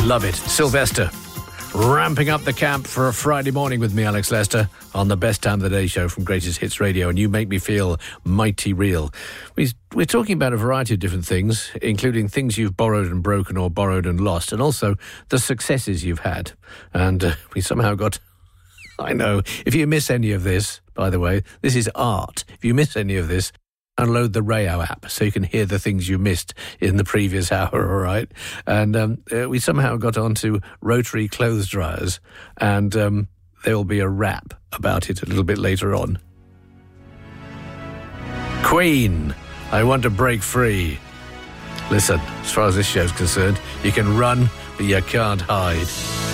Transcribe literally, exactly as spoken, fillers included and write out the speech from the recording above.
Love it. Sylvester, ramping up the camp for a Friday morning with me, Alex Lester, on the Best Time of the Day show from Greatest Hits Radio, and you make me feel mighty real. We, we're talking about a variety of different things, including things you've borrowed and broken or borrowed and lost, and also the successes you've had. And uh, we somehow got... I know, if you miss any of this, by the way, this is art. If you miss any of this, download the Rayo app so you can hear the things you missed in the previous hour, all right? And um, uh, we somehow got onto rotary clothes dryers, and um, there will be a rap about it a little bit later on. Queen, I want to break free. Listen, as far as this show's concerned, you can run, but you can't hide.